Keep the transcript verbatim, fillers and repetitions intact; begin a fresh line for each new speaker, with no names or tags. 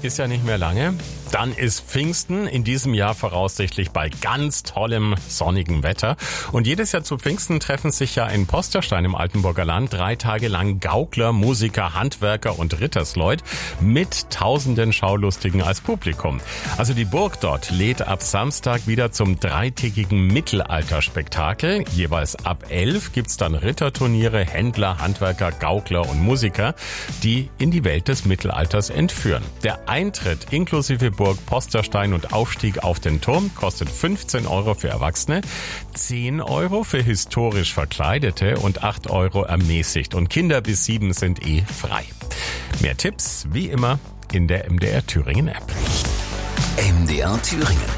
ist ja nicht mehr lange. Dann ist Pfingsten in diesem Jahr voraussichtlich bei ganz tollem sonnigen Wetter. Und jedes Jahr zu Pfingsten treffen sich ja in Posterstein im Altenburger Land drei Tage lang Gaukler, Musiker, Handwerker und Rittersleut mit tausenden Schaulustigen als Publikum. Also die Burg dort lädt ab Samstag wieder zum dreitägigen Mittelalterspektakel. Jeweils ab elf gibt's dann Ritterturniere, Händler, Handwerker, Gaukler und Musiker, die in die Welt des Mittelalters entführen. Der Eintritt inklusive Burg Posterstein und Aufstieg auf den Turm kostet fünfzehn Euro für Erwachsene, zehn Euro für historisch Verkleidete und acht Euro ermäßigt. Und Kinder bis sieben sind eh frei. Mehr Tipps wie immer in der M D R Thüringen App.
M D R Thüringen.